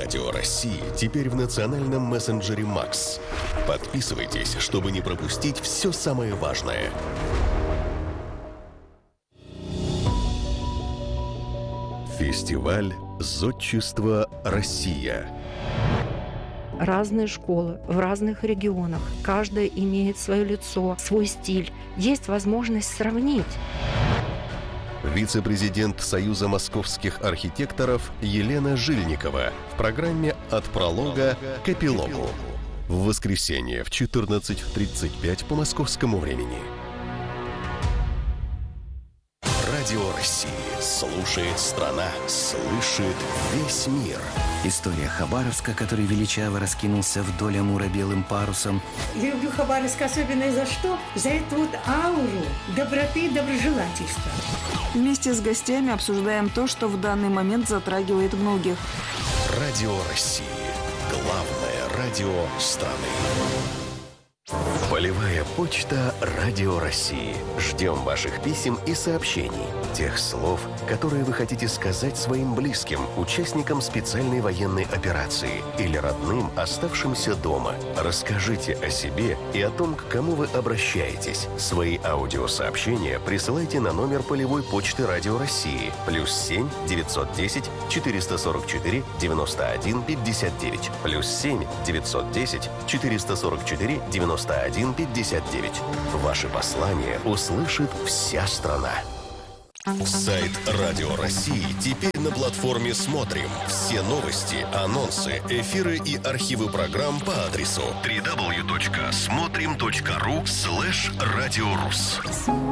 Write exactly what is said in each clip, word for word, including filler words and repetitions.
Радио России теперь в национальном мессенджере Макс. Подписывайтесь, чтобы не пропустить все самое важное. Фестиваль «Зодчество Россия». Разные школы в разных регионах. Каждая имеет свое лицо, свой стиль. Есть возможность сравнить. Вице-президент Союза московских архитекторов Елена Жильникова в программе «От пролога к эпилогу». В воскресенье в четырнадцать тридцать пять по московскому времени. Радио России. Слушает страна, слышит весь мир. История Хабаровска, который величаво раскинулся вдоль Амура белым парусом. Я люблю Хабаровск особенно за что? За эту вот ауру доброты и доброжелательства. Вместе с гостями обсуждаем то, что в данный момент затрагивает многих. Радио России. Главное радио страны. Полевая почта Радио России. Ждем ваших писем и сообщений. Тех слов, которые вы хотите сказать своим близким, участникам специальной военной операции или родным, оставшимся дома. Расскажите о себе и о том, к кому вы обращаетесь. Свои аудиосообщения присылайте на номер полевой почты Радио России. Плюс семь девятьсот десять четыреста сорок четыре девяносто один пятьдесят девять. Плюс семь девятьсот десять четыреста сорок четыре девяносто один пятьдесят девять. Ваши послания услышит вся страна. Сайт Радио России теперь на платформе «Смотрим». Все новости, анонсы, эфиры и архивы программ по адресу дабл ю дабл ю дабл ю точка смотрим точка ру слэш радиорус.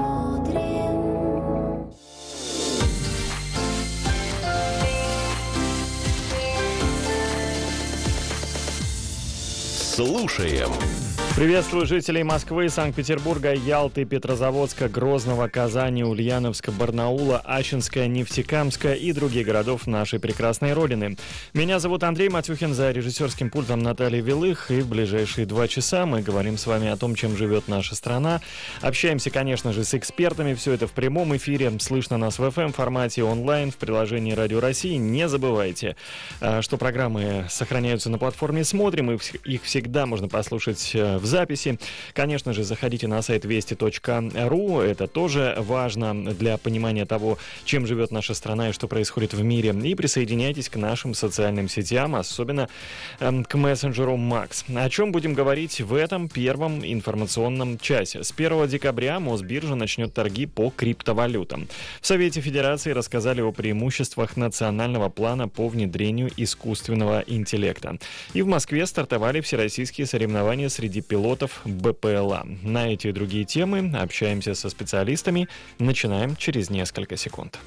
Слушаем. Приветствую жителей Москвы, Санкт-Петербурга, Ялты, Петрозаводска, Грозного, Казани, Ульяновска, Барнаула, Ачинска, Нефтекамска и других городов нашей прекрасной Родины. Меня зовут Андрей Матюхин, за режиссерским пультом Наталья Вилых, и в ближайшие два часа мы говорим с вами о том, чем живет наша страна. Общаемся, конечно же, с экспертами, все это в прямом эфире, слышно нас в эф эм-формате, онлайн, в приложении Радио России. Не забывайте, что программы сохраняются на платформе «Смотрим», и их всегда можно послушать в записи. Конечно же, заходите на сайт вести точка ру, это тоже важно для понимания того, чем живет наша страна и что происходит в мире. И присоединяйтесь к нашим социальным сетям, особенно э, к мессенджеру Макс. О чем будем говорить в этом первом информационном часе? С первого декабря Мосбиржа начнет торги по криптовалютам. В Совете Федерации рассказали о преимуществах национального плана по внедрению искусственного интеллекта. И в Москве стартовали всероссийские соревнования среди пилотов пилотов бэ пэ эл а. На эти и другие темы общаемся со специалистами. Начинаем через несколько секунд.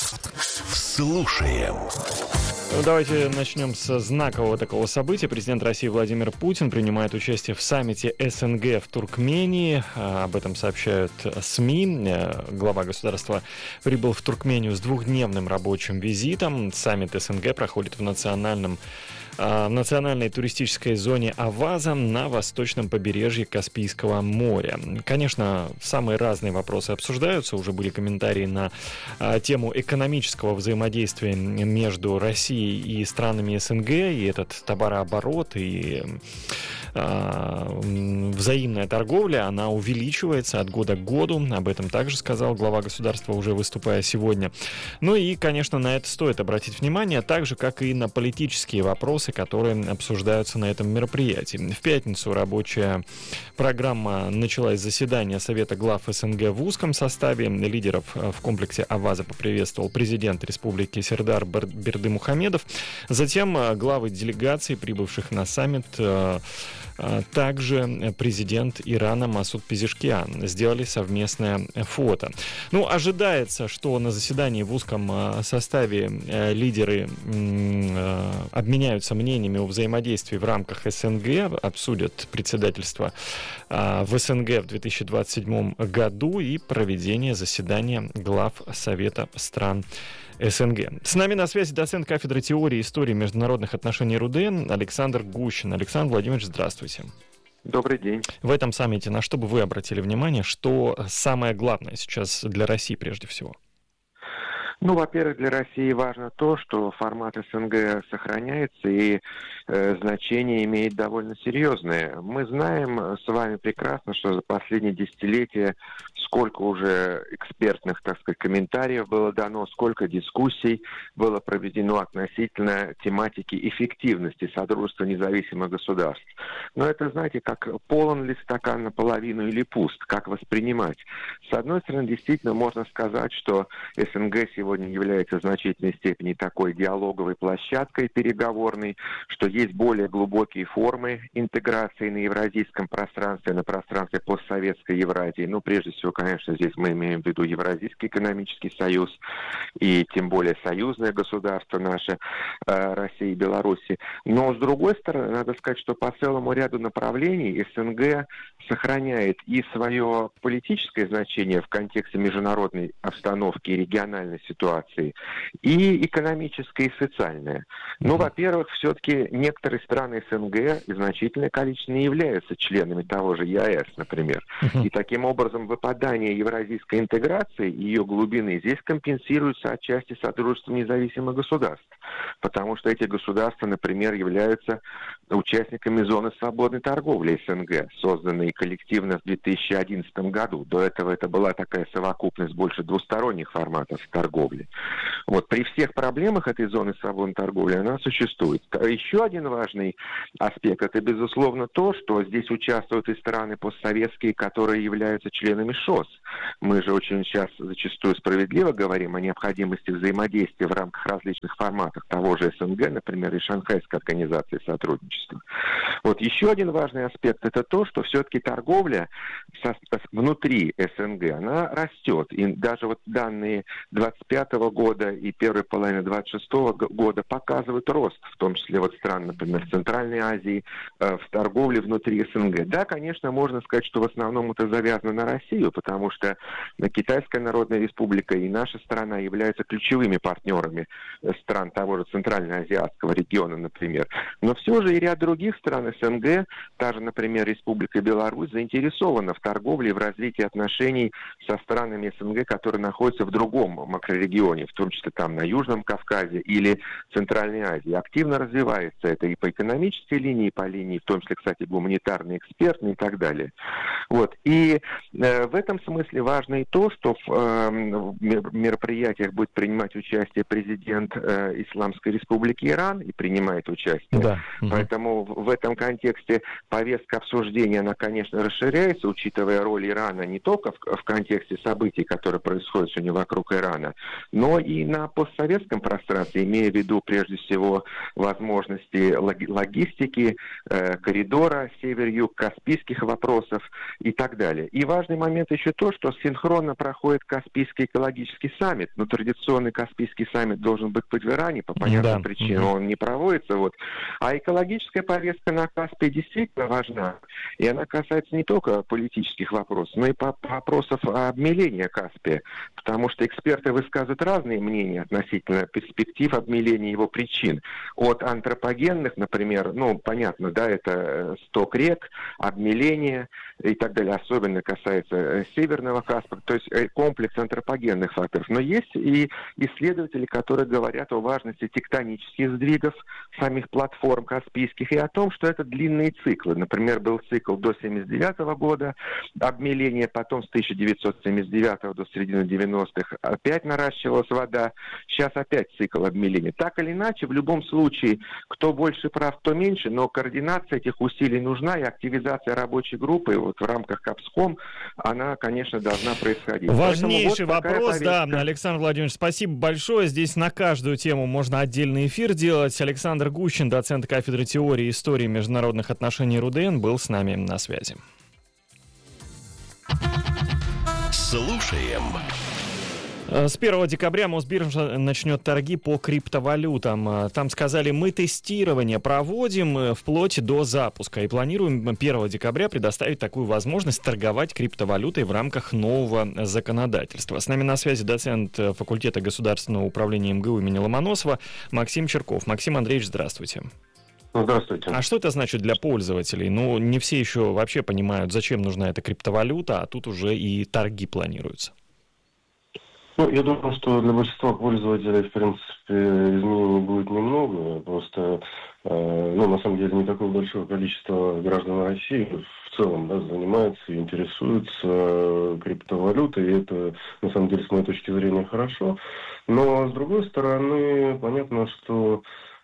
Слушаем. Ну, давайте начнем с знакового такого события. Президент России Владимир Путин принимает участие в саммите эс эн гэ в Туркмении. Об этом сообщают СМИ. Глава государства прибыл в Туркмению с двухдневным рабочим визитом. Саммит эс эн гэ проходит в национальном в национальной туристической зоне Аваза на восточном побережье Каспийского моря. Конечно, самые разные вопросы обсуждаются. Уже были комментарии на а, тему экономического взаимодействия между Россией и странами эс эн гэ, и этот товарооборот, и а, взаимная торговля, она увеличивается от года к году. Об этом также сказал глава государства, уже выступая сегодня. Ну и, конечно, на это стоит обратить внимание, так же, как и на политические вопросы, которые обсуждаются на этом мероприятии. В пятницу рабочая программа началась с заседания Совета глав эс эн гэ в узком составе. Лидеров в комплексе Аваза поприветствовал президент республики Сердар Бердымухамедов. Затем главы делегаций, прибывших на саммит, также президент Ирана Масуд Пезешкиан сделали совместное фото. Ну, ожидается, что на заседании в узком составе лидеры обменяются мнениями о взаимодействии в рамках эс эн гэ, обсудят председательство в эс эн гэ в две тысячи двадцать седьмом году и проведение заседания глав Совета стран эс эн гэ. С нами на связи доцент кафедры теории и истории международных отношений РУДН Александр Гущин. Александр Владимирович, здравствуйте. Добрый день. В этом саммите на что бы вы обратили внимание, что самое главное сейчас для России прежде всего? Ну, во-первых, для России важно то, что формат СНГ сохраняется и э, значение имеет довольно серьезное. Мы знаем с вами прекрасно, что за последние десятилетия сколько уже экспертных, так сказать, комментариев было дано, сколько дискуссий было проведено относительно тематики эффективности Содружества независимых государств. Но это, знаете, как полон ли стакан наполовину или пуст, как воспринимать. С одной стороны, действительно можно сказать, что СНГ сегодня является в значительной степени такой диалоговой площадкой переговорной, что есть более глубокие формы интеграции на евразийском пространстве, на пространстве постсоветской Евразии. Ну, прежде всего, конечно, здесь мы имеем в виду Евразийский экономический союз и тем более союзное государство наше, Россия и Беларусь. Но, с другой стороны, надо сказать, что по целому ряду направлений СНГ сохраняет и свое политическое значение в контексте международной обстановки и региональной ситуации, и экономическое и социальное. Ну, во-первых, все-таки некоторые страны СНГ, значительное количество, не являются членами того же ЕАЭС, например. И таким образом выпадание евразийской интеграции и ее глубины здесь компенсируется отчасти Содружеством независимых государств. Потому что эти государства, например, являются участниками зоны свободной торговли СНГ, созданной коллективно в две тысячи одиннадцатом году. До этого это была такая совокупность больше двусторонних форматов торговли. Вот, при всех проблемах этой зоны свободной торговли она существует. Еще один важный аспект – это, безусловно, то, что здесь участвуют и страны постсоветские, которые являются членами ШОС. Мы же очень сейчас зачастую справедливо говорим о необходимости взаимодействия в рамках различных форматов того же СНГ, например, и Шанхайской организации сотрудничества. Вот еще один важный аспект – это то, что все-таки торговля со, внутри СНГ, она растет. И даже вот данные двадцать пятого года и первой половины двадцать шестого года показывают рост, в том числе вот стран, например, Центральной Азии, э, в торговле внутри СНГ. Да, конечно, можно сказать, что в основном это завязано на Россию, потому что Китайская Народная Республика и наша страна являются ключевыми партнерами стран того же Центральноазиатского региона, например. Но все же и ряд других стран СНГ, та же, например, Республика Беларусь, заинтересована в торговле и в развитии отношений со странами СНГ, которые находятся в другом макрорегионе, в том числе там на Южном Кавказе или Центральной Азии. Активно развивается это и по экономической линии, и по линии, в том числе, кстати, гуманитарной, экспертной и так далее. Вот. И э, в этом смысле важно и то, что в, э, в мероприятиях будет принимать участие президент э, Исламской Республики Иран и принимает участие. Да. Поэтому в, в этом контексте повестка обсуждения, она, конечно, расширяется, учитывая роль Ирана не только в, в контексте событий, которые происходят сегодня вокруг Ирана, но и на постсоветском пространстве, имея в виду прежде всего возможности логи- логистики, э, коридора север-юг, каспийских вопросов и так далее. И важный момент еще то, что синхронно проходит Каспийский экологический саммит. Но традиционный Каспийский саммит должен быть в Иране, по понятным да. причинам mm-hmm. он не проводится. Вот. А экологическая повестка на Каспии действительно важна. И она касается не только политических вопросов, но и вопросов обмеления Каспия. Потому что эксперты высказывают разные мнения относительно перспектив обмеления его причин. От антропогенных, например, ну, понятно, да, это сток рек, обмеление и так далее. Особенно касается Северного Каспия, то есть комплекс антропогенных факторов. Но есть и исследователи, которые говорят о важности тектонических сдвигов самих платформ каспийских и о том, что это длинные циклы. Например, был цикл до семьдесят девятого года обмеления, потом с тысяча девятьсот семьдесят девятого до середины девяностых опять наращивалась вода, сейчас опять цикл обмеления. Так или иначе, в любом случае, кто больше прав, кто меньше, но координация этих усилий нужна, и активизация рабочей группы вот в рамках Капском, она, конечно, должна происходить. Важнейший вот вопрос, да, Александр Владимирович, спасибо большое. Здесь на каждую тему можно отдельный эфир делать. Александр Гущин, доцент кафедры теории и истории международных отношений РУДН, был с нами на связи. Слушаем. С первого декабря Мосбиржа начнет торги по криптовалютам. Там сказали, мы тестирование проводим вплоть до запуска и планируем первого декабря предоставить такую возможность торговать криптовалютой в рамках нового законодательства. С нами на связи доцент факультета государственного управления МГУ имени Ломоносова Максим Черков. Максим Андреевич, здравствуйте. Здравствуйте. А что это значит для пользователей? Ну, не все еще вообще понимают, зачем нужна эта криптовалюта, а тут уже и торги планируются. Ну, я думаю, что для большинства пользователей, в принципе, изменений будет немного. Просто, э, ну, на самом деле, не такое большое количество граждан России в целом, да, занимается и интересуется криптовалютой. И это, на самом деле, с моей точки зрения, хорошо. Но, с другой стороны, понятно, что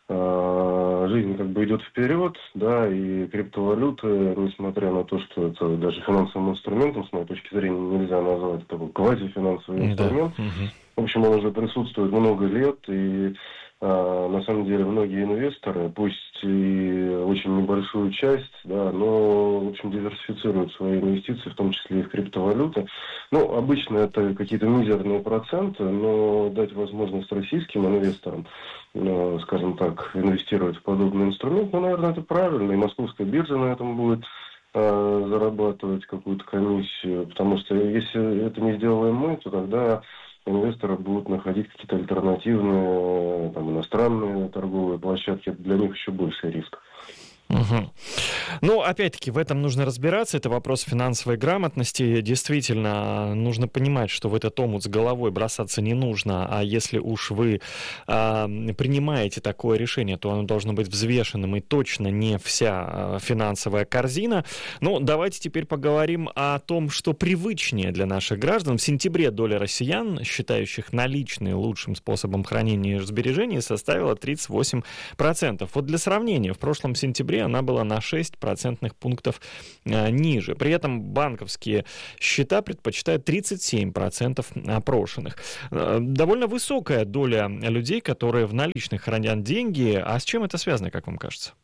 жизнь как бы идет вперед, да, и криптовалюты, несмотря на то, что это даже финансовым инструментом, с моей точки зрения, нельзя назвать такой квазифинансовый инструмент. Да. Угу. В общем, он уже присутствует много лет, и а, на самом деле многие инвесторы, пусть и очень небольшую часть, да, но, в общем, диверсифицируют свои инвестиции, в том числе и в криптовалюты. Ну, обычно это какие-то мизерные проценты, но дать возможность российским инвесторам, ну, скажем так, инвестировать в подобный инструмент, ну, наверное, это правильно, и московская биржа на этом будет э, зарабатывать какую-то комиссию, потому что если это не сделаем мы, то тогда инвесторы будут находить какие-то альтернативные, там, иностранные торговые площадки, для них еще больше риск. Угу. Ну, опять-таки, в этом нужно разбираться. Это вопрос финансовой грамотности. Действительно, нужно понимать, что в этот омут с головой бросаться не нужно. А если уж вы а, принимаете такое решение, то оно должно быть взвешенным и точно не вся а, финансовая корзина. Ну, давайте теперь поговорим о том, что привычнее для наших граждан. В сентябре доля россиян, считающих наличные лучшим способом хранения сбережений, составила тридцать восемь процентов. Вот для сравнения, в прошлом сентябре она была на шесть процентных пунктов а, ниже. При этом банковские счета предпочитают тридцать семь процентов опрошенных. А, довольно высокая доля людей, которые в наличных хранят деньги. А с чем это связано, как вам кажется?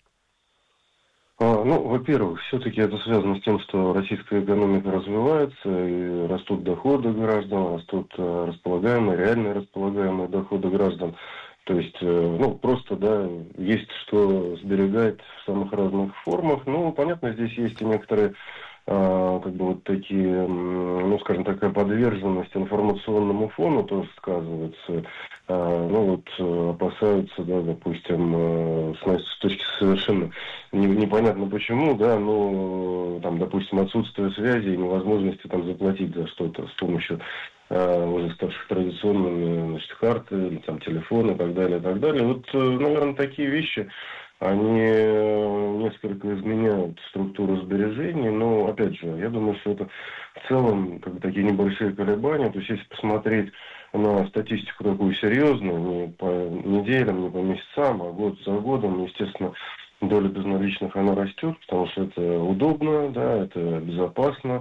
А, ну, во-первых, все-таки это связано с тем, что российская экономика развивается, и растут доходы граждан, растут а, располагаемые, реальные располагаемые доходы граждан. То есть, ну, просто, да, есть что сберегать в самых разных формах. Ну, понятно, здесь есть и некоторые, а, как бы, вот такие, ну, скажем, такая подверженность информационному фону тоже сказывается. А, ну, вот, опасаются, да, допустим, с, с точки совершенно не, непонятно почему, да, но, там, допустим, отсутствие связи и невозможности, там, заплатить за что-то с помощью уже ставших традиционными, значит, карты, или, там, телефоны и так далее, и так далее. Вот, наверное, такие вещи, они несколько изменяют структуру сбережений, но, опять же, я думаю, что это в целом как бы такие небольшие колебания. То есть, если посмотреть на статистику такую серьезную, не по неделям, не по месяцам, а год за годом, естественно, доля безналичных, она растет, потому что это удобно, да, это безопасно,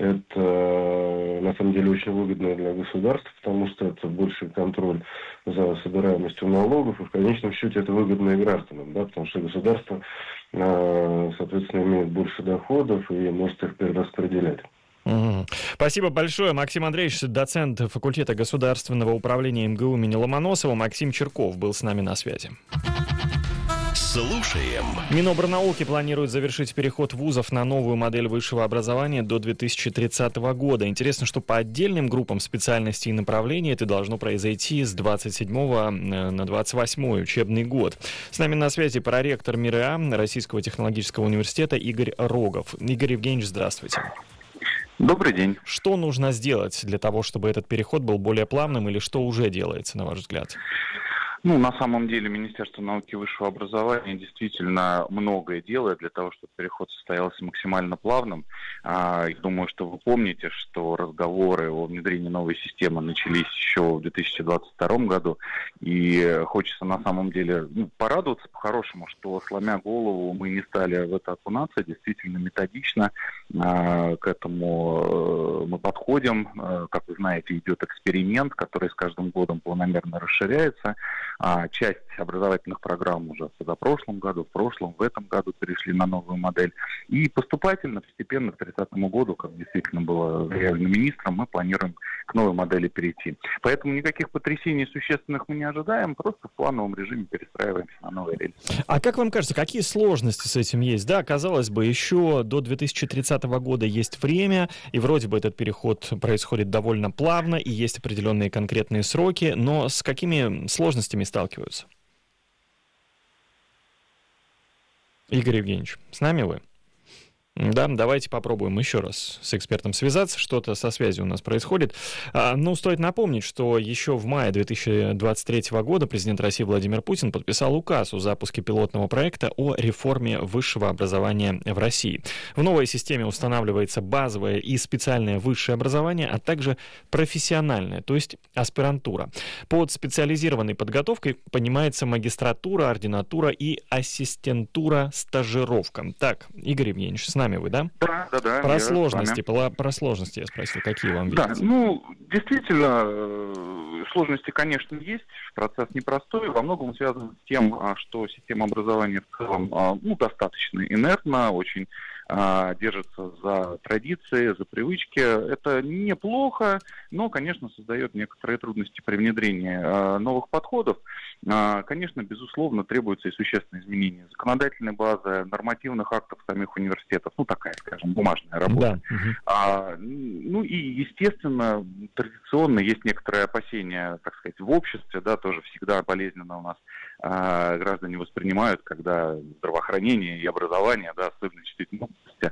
это на самом деле очень выгодно для государства, потому что это больший контроль за собираемостью налогов, и в конечном счете это выгодно и гражданам, да, потому что государство, соответственно, имеет больше доходов и может их перераспределять. Угу. Спасибо большое. Максим Андреевич, доцент факультета государственного управления эм гэ у имени Ломоносова. Максим Черков был с нами на связи. Слушаем. Минобрнауки планирует завершить переход вузов на новую модель высшего образования до две тысячи тридцатого года. Интересно, что по отдельным группам специальностей и направлений это должно произойти с двадцать седьмого на двадцать восьмой учебный год. С нами на связи проректор МИРЭА Российского технологического университета Игорь Рогов. Игорь Евгеньевич, здравствуйте. Добрый день. Что нужно сделать для того, чтобы этот переход был более плавным, или что уже делается, на ваш взгляд? Ну, на самом деле, Министерство науки и высшего образования действительно многое делает для того, чтобы переход состоялся максимально плавным. Я думаю, что вы помните, что разговоры о внедрении новой системы начались еще в две тысячи двадцать втором году. И хочется на самом деле ну, порадоваться по-хорошему, что, сломя голову, мы не стали в это окунаться. Действительно методично к этому мы подходим. Как вы знаете, идет эксперимент, который с каждым годом планомерно расширяется. А часть образовательных программ уже в позапрошлом году, в прошлом, в этом году перешли на новую модель. И поступательно, постепенно к тридцатому году, как действительно было заявлено министром, мы планируем к новой модели перейти. Поэтому никаких потрясений существенных мы не ожидаем, просто в плановом режиме перестраиваемся на новые рельсы. А как вам кажется, какие сложности с этим есть? Да, казалось бы, еще до две тысячи тридцатого года есть время, и вроде бы этот переход происходит довольно плавно, и есть определенные конкретные сроки, но с какими сложностями сталкиваются? Игорь Евгеньевич, с нами вы? Да, давайте попробуем еще раз с экспертом связаться. Что-то со связью у нас происходит. А, ну, стоит напомнить, что еще в мае две тысячи двадцать третьего года президент России Владимир Путин подписал указ о запуске пилотного проекта о реформе высшего образования в России. В новой системе устанавливается базовое и специальное высшее образование, а также профессиональное, то есть аспирантура. Под специализированной подготовкой понимается магистратура, ординатура и ассистентура, стажировка. Так, Игорь Евгеньевич, с нами вы, да? Да, да, да. Про сложности, про, про сложности я спросил, какие вам видите? Да, ну, действительно, сложности, конечно, есть. Процесс непростой. Во многом связан с тем, что система образования в целом, ну, достаточно инертна, очень держится за традиции, за привычки. Это неплохо, но, конечно, создает некоторые трудности при внедрении новых подходов. Конечно, безусловно, требуются и существенные изменения законодательной базы, нормативных актов самих университетов, ну, такая, скажем, бумажная работа. Да. Угу. А, ну и, естественно, традиционно есть некоторые опасения, так сказать, в обществе, да, тоже всегда болезненно у нас а, граждане воспринимают, когда здравоохранение и образование, да, особенно действительно,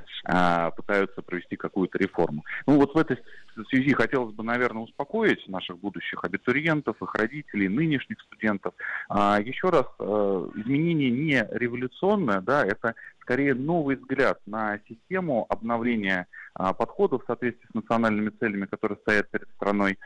а, пытаются провести какую-то реформу. Ну вот в этой связи хотелось бы, наверное, успокоить наших будущих абитуриентов, их родителей, нынешних студентов. А, еще раз, а, изменение не революционное, да, это скорее новый взгляд на систему обновления а, подходов в соответствии с национальными целями, которые стоят перед страной,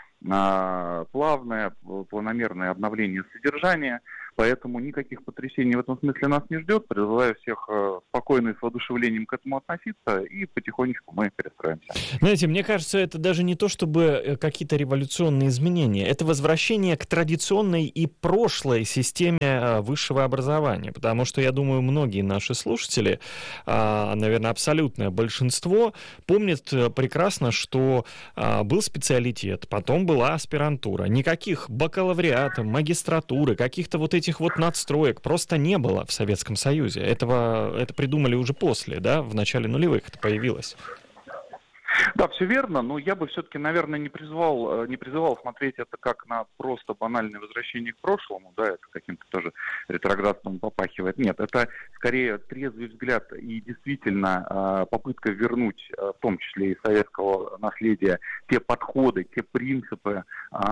а, плавное, планомерное обновление содержания. Поэтому никаких потрясений в этом смысле нас не ждет. Призываю всех э, спокойно и с воодушевлением к этому относиться, и потихонечку мы перестроимся. Знаете, мне кажется, это даже не то, чтобы какие-то революционные изменения. Это возвращение к традиционной и прошлой системе высшего образования. Потому что, я думаю, многие наши слушатели, э, наверное, абсолютное большинство, помнят прекрасно, что э, был специалитет, потом была аспирантура. Никаких бакалавриата, магистратуры, каких-то вот этих вот надстроек просто не было в Советском Союзе. Этого, это придумали уже после, да, в начале нулевых это появилось. Да, все верно, но я бы все-таки, наверное, не призывал, не призывал смотреть это как на просто банальное возвращение к прошлому, да, это каким-то тоже ретроградством попахивает. Нет, это скорее трезвый взгляд и действительно попытка вернуть, в том числе и советского наследия, те подходы, те принципы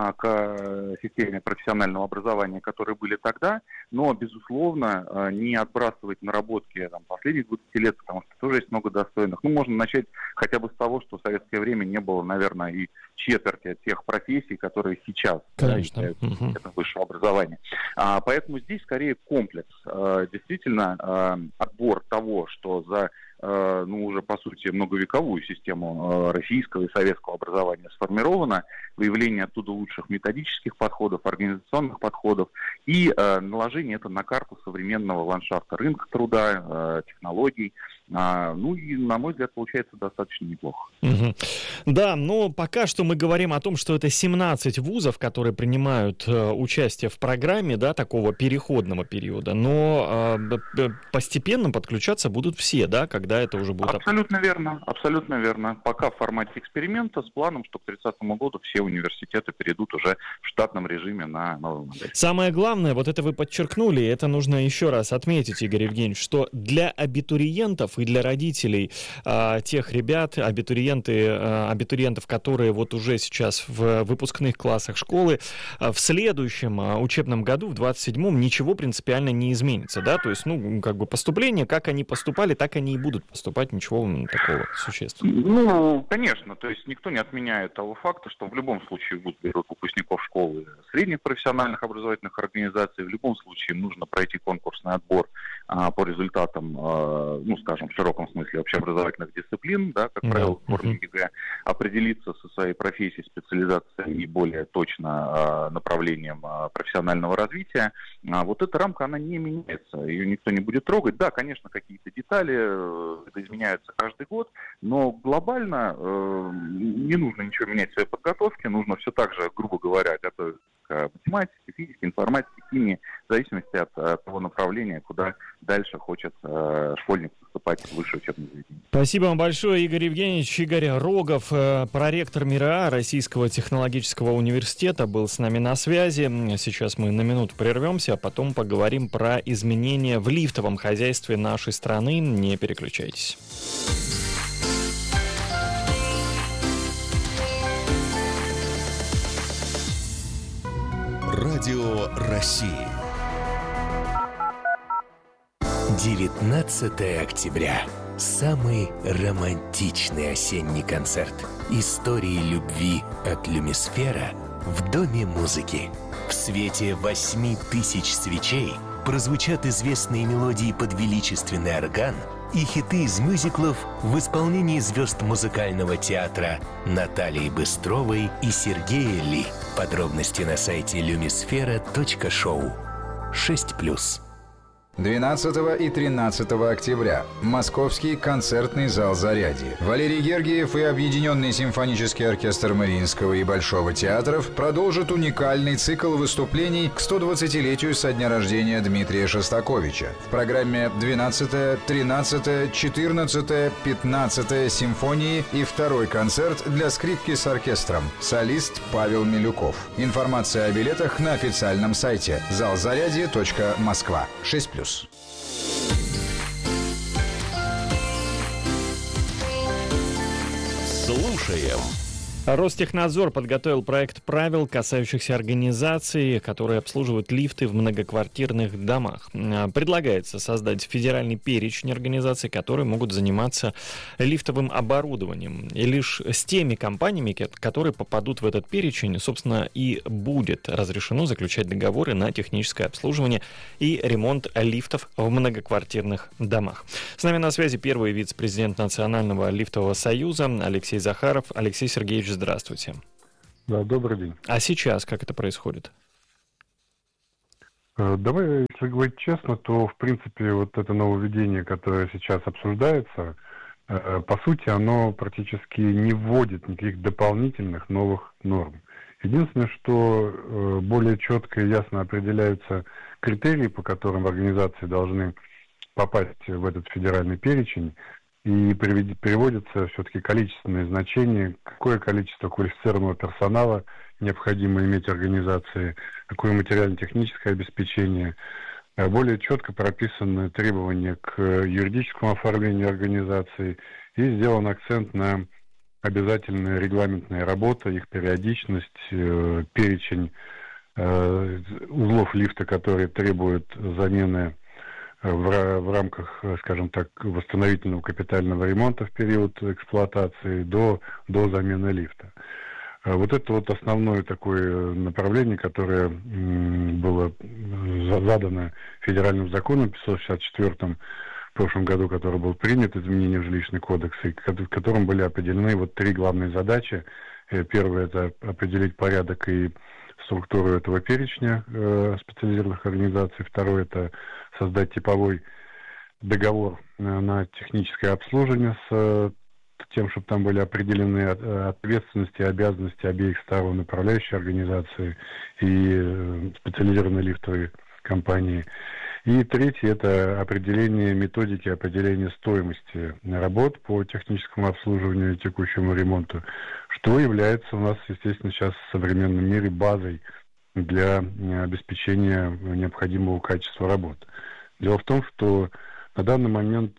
к системе профессионального образования, которые были тогда, но, безусловно, не отбрасывать наработки там, последних двадцати лет, потому что тоже есть много достойных. Ну, можно начать хотя бы с того, что в советское время не было, наверное, и четверти тех профессий, которые сейчас являются угу. высшего образования. А, поэтому здесь скорее комплекс. А, действительно, а, отбор того, что за а, ну, уже, по сути, многовековую систему а, российского и советского образования сформировано, выявление оттуда лучших методических подходов, организационных подходов и а, наложение это на карту современного ландшафта рынка труда, а, технологий. А, ну и, на мой взгляд, получается достаточно неплохо. Угу. Да, но пока что мы говорим о том, что это семнадцать вузов, которые принимают э, участие в программе, да, такого переходного периода, но э, постепенно подключаться будут все, да, когда это уже будет... Абсолютно верно, абсолютно верно. Пока в формате эксперимента с планом, что к тридцатому году все университеты перейдут уже в штатном режиме на новую модель. Самое главное, вот это вы подчеркнули, это нужно еще раз отметить, Игорь Евгеньевич, что для абитуриентов и для родителей э, тех ребят, абитуриенты, э, абитуриентов, которые вот уже сейчас в выпускных классах школы, э, в следующем э, учебном году, в двадцать седьмом, ничего принципиально не изменится, да, то есть, ну, как бы поступление, как они поступали, так они и будут поступать, ничего такого существенного. Ну, конечно, то есть никто не отменяет того факта, что в любом случае вуз берут выпускников школы средних профессиональных образовательных организаций, в любом случае нужно пройти конкурсный отбор а, по результатам, а, ну, скажем, в широком смысле общеобразовательных дисциплин, да, как правило, в форме ЕГЭ, определиться со своей профессией, специализацией и более точно а, направлением а, профессионального развития. А, вот эта рамка, она не меняется, ее никто не будет трогать. Да, конечно, какие-то детали это изменяются каждый год, но глобально э, не нужно ничего менять в своей подготовке, нужно все так же, грубо говоря, готовиться к математике, физике, информатике, химии, в зависимости от, от того направления, куда дальше хочет э, школьник поступать в высшее учебное заведение. Спасибо вам большое, Игорь Евгеньевич. Игорь Рогов, проректор МИРА Российского технологического университета, был с нами на связи. Сейчас мы на минуту прервемся, а потом поговорим про изменения в лифтовом хозяйстве нашей страны. Не переключайтесь. Радио России. девятнадцатое октября. Самый романтичный осенний концерт. Истории любви от Люмисфера в Доме музыки. В свете восьми тысяч свечей прозвучат известные мелодии под величественный орган и хиты из мюзиклов в исполнении звезд музыкального театра Натальи Быстровой и Сергея Ли. Подробности на сайте люмисфера точка шоу. шесть плюс. двенадцатого и тринадцатого октября. Московский концертный зал «Зарядье». Валерий Гергиев и Объединенный симфонический оркестр Мариинского и Большого театров продолжат уникальный цикл выступлений к сто двадцатилетию со дня рождения Дмитрия Шостаковича. В программе двенадцатая, тринадцатая, четырнадцатая, пятнадцатая симфонии и второй концерт для скрипки с оркестром. Солист Павел Милюков. Информация о билетах на официальном сайте зал зарядье точка москва. шесть плюс. Слушаем. Ростехнадзор подготовил проект правил, касающихся организаций, которые обслуживают лифты в многоквартирных домах. Предлагается создать федеральный перечень организаций, которые могут заниматься лифтовым оборудованием. И лишь с теми компаниями, которые попадут в этот перечень, собственно, и будет разрешено заключать договоры на техническое обслуживание и ремонт лифтов в многоквартирных домах. С нами на связи первый вице-президент Национального лифтового союза Алексей Захаров. Алексей Сергеевич, здравствуйте. Да, добрый день. А сейчас как это происходит? Давай, если говорить честно, то, в принципе, вот это нововведение, которое сейчас обсуждается, по сути, оно практически не вводит никаких дополнительных новых норм. Единственное, что более четко и ясно определяются критерии, по которым организации должны попасть в этот федеральный перечень, и переводится все-таки количественное значение, какое количество квалифицированного персонала необходимо иметь организации, какое материально-техническое обеспечение. Более четко прописаны требования к юридическому оформлению организации и сделан акцент на обязательная регламентная работа, их периодичность, перечень узлов лифта, которые требуют замены В, в рамках, скажем так, восстановительного капитального ремонта в период эксплуатации до, до замены лифта. Вот это вот основное такое направление, которое было задано федеральным законом пятьсот шестьдесят четвёртым в прошлом году, который был принят, изменение в жилищный кодекс, и в котором были определены вот три главные задачи. Первое – это определить порядок и структуру этого перечня э, специализированных организаций. Второе – это создать типовой договор э, на техническое обслуживание с э, тем, чтобы там были определены ответственности и обязанности обеих сторон, управляющей организации и э, специализированной лифтовой компании. И третье – это определение методики, определение стоимости работ по техническому обслуживанию и текущему ремонту, что является у нас, естественно, сейчас в современном мире базой для обеспечения необходимого качества работ. Дело в том, что на данный момент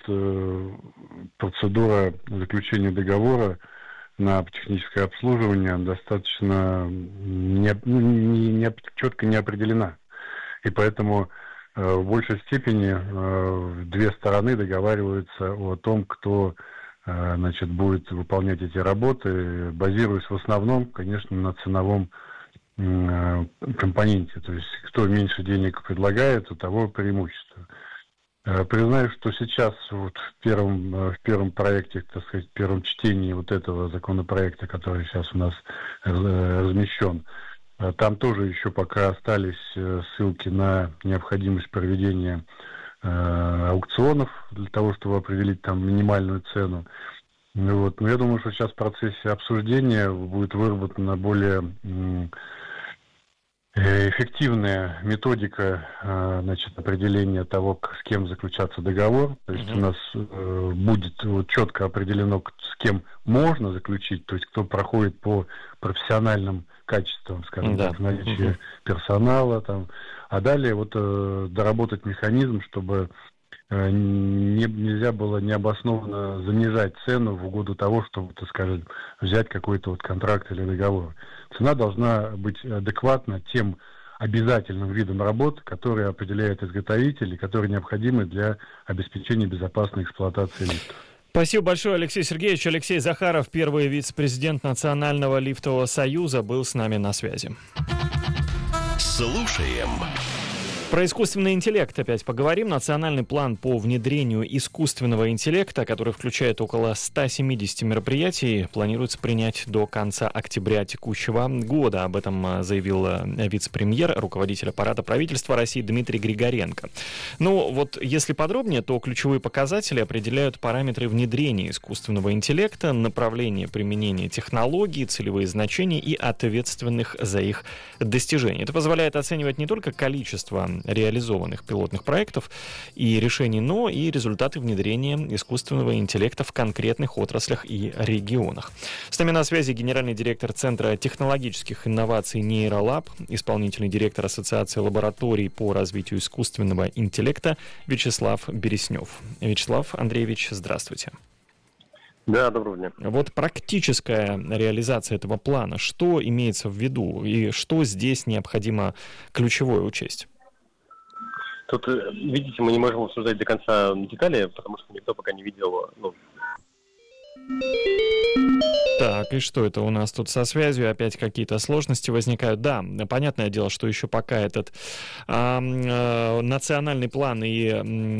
процедура заключения договора на техническое обслуживание достаточно не, не, не, четко не определена. И поэтому в большей степени две стороны договариваются о том, кто, значит, будет выполнять эти работы, базируясь в основном, конечно, на ценовом компоненте. То есть кто меньше денег предлагает, у того преимущество. Признаю, что сейчас вот в первом, в первом проекте, так сказать, в первом чтении вот этого законопроекта, который сейчас у нас размещен, там тоже еще пока остались ссылки на необходимость проведения э, аукционов для того, чтобы определить там минимальную цену. Вот. Но я думаю, что сейчас в процессе обсуждения будет выработана более э, эффективная методика э, значит, определения того, с кем заключаться договор. То есть mm-hmm. у нас э, будет вот, четко определено, с кем можно заключить, то есть кто проходит по профессиональным качеством, скажем да. так, наличие uh-huh. персонала там. А далее вот э, доработать механизм, чтобы э, не, нельзя было необоснованно занижать цену в угоду того, чтобы, так скажем, взять какой-то вот контракт или договор. Цена должна быть адекватна тем обязательным видом работ, которые определяет изготовитель и которые необходимы для обеспечения безопасной эксплуатации лифтов. Спасибо большое, Алексей Сергеевич. Алексей Захаров, первый вице-президент Национального лифтового союза, был с нами на связи. Слушаем. Про искусственный интеллект опять поговорим. Национальный план по внедрению искусственного интеллекта, который включает около ста семидесяти мероприятий, планируется принять до конца октября текущего года. Об этом заявил вице-премьер, руководитель аппарата правительства России Дмитрий Григоренко. Ну, вот если подробнее, то ключевые показатели определяют параметры внедрения искусственного интеллекта, направление применения технологий, целевые значения и ответственных за их достижение. Это позволяет оценивать не только количество реализованных пилотных проектов и решений, но и результаты внедрения искусственного интеллекта в конкретных отраслях и регионах. С нами на связи генеральный директор Центра технологических инноваций Нейролаб, исполнительный директор Ассоциации лабораторий по развитию искусственного интеллекта Вячеслав Береснев. Вячеслав Андреевич, здравствуйте. Да, доброго дня. Вот практическая реализация этого плана, что имеется в виду и что здесь необходимо ключевое учесть? Тут, видите, мы не можем обсуждать до конца детали, потому что никто пока не видел. Ну... Так, и что это у нас тут со связью? Опять какие-то сложности возникают? Да, понятное дело, что еще пока этот э, э, национальный план и,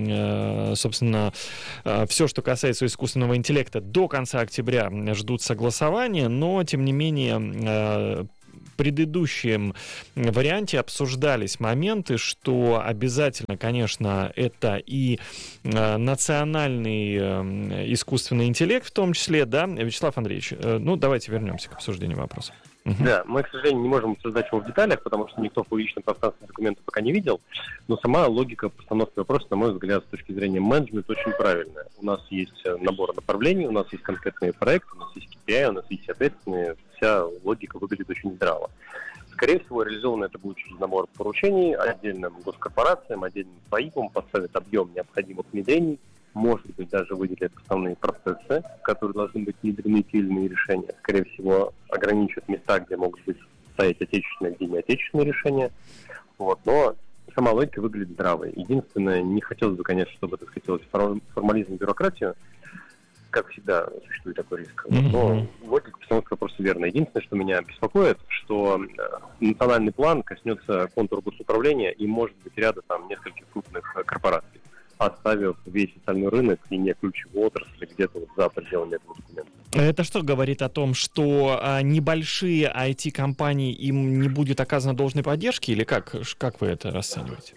э, собственно, э, все, что касается искусственного интеллекта, до конца октября ждут согласования, но, тем не менее, э, в предыдущем варианте обсуждались моменты, что обязательно, конечно, это и э, национальный э, искусственный интеллект в том числе, да, Вячеслав Андреевич, э, ну, давайте вернемся к обсуждению вопроса. Да, мы, к сожалению, не можем обсуждать его в деталях, потому что никто в публичном пространстве документов пока не видел, но сама логика постановки вопроса, на мой взгляд, с точки зрения менеджмента, очень правильная. У нас есть набор направлений, у нас есть конкретные проекты, у нас есть кей пи ай, у нас есть ответственные, вся логика выглядит очень здраво. Скорее всего, реализовано это будет через набор поручений отдельным госкорпорациям, отдельным ФАИПам, поставит объем необходимых внедрений, может быть, даже выделят основные процессы, которые должны быть внедрены в те или иные решения. Скорее всего, ограничат места, где могут быть стоять отечественные, где не отечественные решения. Вот. Но сама логика выглядит здравой. Единственное, не хотелось бы, конечно, чтобы это скатилось в формализм и бюрократию. Как всегда, существует такой риск. Mm-hmm. Но логика постановки вопроса верная. Единственное, что меня беспокоит, что национальный план коснется контура госуправления и, может быть, ряда там нескольких крупных корпораций, оставив весь остальной рынок и не ключевые отрасли где-то вот за пределами этого документа. Это что говорит о том, что а, небольшие ай ти-компании, им не будет оказано должной поддержки, или как, как вы это расцениваете?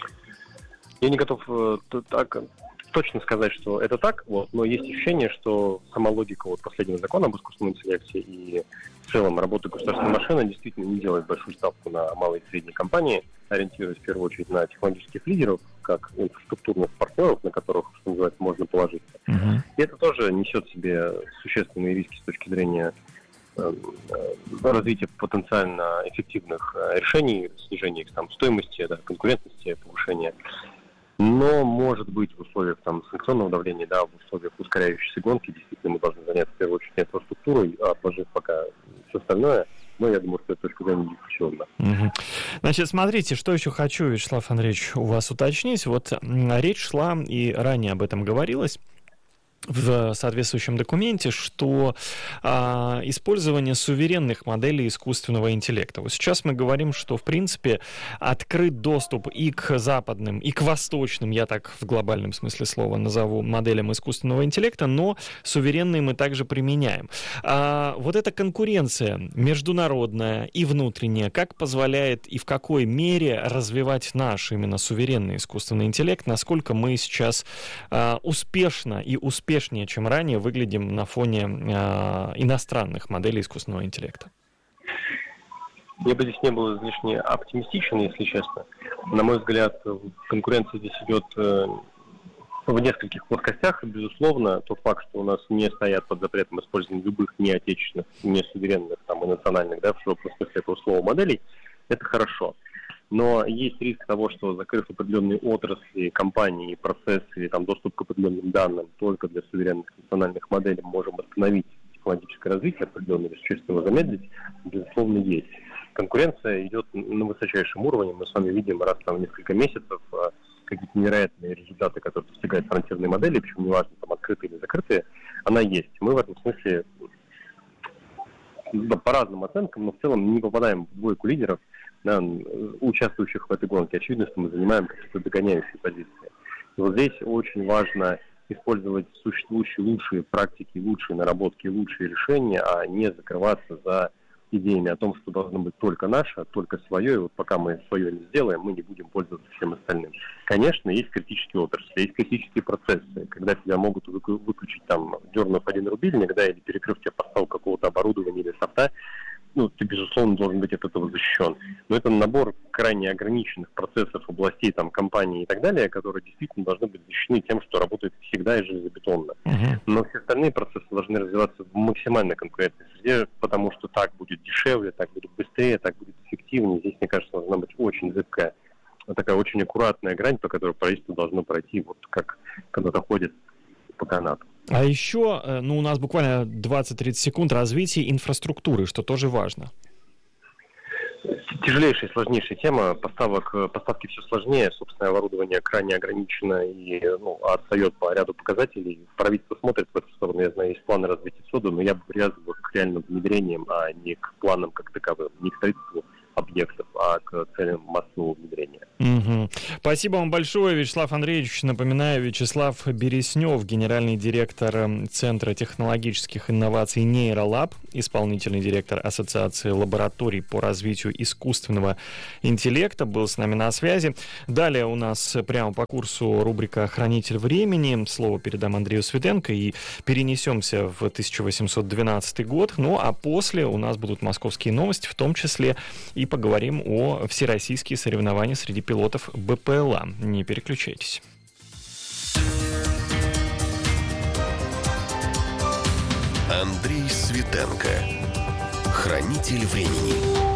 Я не готов э, так точно сказать, что это так, вот, но есть ощущение, что сама логика вот, последнего закона об искусственном интеллекте и в целом работа государственной машины действительно не делает большую ставку на малые и средние компании, ориентируясь в первую очередь на технологических лидеров, как инфраструктурных партнеров, на которых, что называется, можно положиться. Uh-huh. И это тоже несет в себе существенные риски с точки зрения э, развития потенциально эффективных э, решений, снижения их там, стоимости, да, конкурентности, повышения. Но, может быть, в условиях там, санкционного давления, да, в условиях ускоряющейся гонки, действительно мы должны заняться в первую очередь инфраструктурой, отложив пока все остальное. Но я думаю, что это точка зрения дискуссионна. Угу. Значит, смотрите, что еще хочу, Вячеслав Андреевич, у вас уточнить. Вот речь шла, и ранее об этом говорилось, в соответствующем документе, что а, использование суверенных моделей искусственного интеллекта. Вот сейчас мы говорим, что, в принципе, открыт доступ и к западным, и к восточным, я так в глобальном смысле слова назову, моделям искусственного интеллекта, но суверенные мы также применяем. А, вот эта конкуренция международная и внутренняя, как позволяет и в какой мере развивать наш именно суверенный искусственный интеллект, насколько мы сейчас а, успешно и успешно успешнее, чем ранее, выглядим на фоне э, иностранных моделей искусственного интеллекта? Я бы здесь не был излишне оптимистичен, если честно. На мой взгляд, конкуренция здесь идет э, в нескольких плоскостях. Безусловно, тот факт, что у нас не стоят под запретом использования любых неотечественных, не суверенных там, и национальных, да, в широком смысле этого слова, моделей, это хорошо. Но есть риск того, что, закрыв определенные отрасли, компании, процессы, или там, доступ к определенным данным только для суверенных национальных моделей, мы можем остановить технологическое развитие определенное, или существенно замедлить, безусловно, есть. конкуренция идет на высочайшем уровне. Мы с вами видим раз там в несколько месяцев какие-то невероятные результаты, которые достигают фронтирной модели, причем неважно, там открытые или закрытые, она есть. Мы в этом смысле да, по разным оценкам, но в целом не попадаем в двойку лидеров, да, участвующих в этой гонке. Очевидно, что мы занимаем какие-то догоняющие позиции. И вот здесь очень важно использовать существующие лучшие практики, лучшие наработки, лучшие решения, а не закрываться за идеями о том, что должно быть только наше, только свое, и вот пока мы свое не сделаем, мы не будем пользоваться всем остальным. Конечно, есть критические отрасли, есть критические процессы, когда тебя могут выключить, там, дернув один рубильник, да, или перекрыв тебе поставку какого-то оборудования или софта, ну, ты, безусловно, должен быть от этого защищен. Но это набор крайне ограниченных процессов, областей, там, компаний и так далее, которые действительно должны быть защищены тем, что работает всегда и железобетонно. Uh-huh. Но все остальные процессы должны развиваться в максимально конкурентной среде, потому что так будет дешевле, так будет быстрее, так будет эффективнее. Здесь, мне кажется, должна быть очень зыбкая, такая очень аккуратная грань, по которой правительство должно пройти, вот как когда-то ходит по канату. А еще, ну, у нас буквально двадцать-тридцать секунд развития инфраструктуры, что тоже важно. Тяжелейшая, сложнейшая тема. Поставок, поставки все сложнее, собственное оборудование крайне ограничено и ну, отстает по ряду показателей. Правительство смотрит в эту сторону. Я знаю, есть планы развития СОДа, но я бы привязывал к реальным внедрениям, а не к планам как таковым, не к строительству объектов, а к целям массового внедрения. Угу. Спасибо вам большое, Вячеслав Андреевич. Напоминаю, Вячеслав Береснев, генеральный директор Центра технологических инноваций Нейролаб, исполнительный директор Ассоциации лабораторий по развитию искусственного интеллекта, был с нами на связи. Далее у нас прямо по курсу рубрика «Хранитель времени». Слово передам Андрею Светенко и перенесемся в тысяча восемьсот двенадцатый год. Ну а после у нас будут московские новости, в том числе и поговорим о всероссийских соревнованиях среди пилотов БПЛА. Не переключайтесь. Андрей Светенко. Хранитель времени.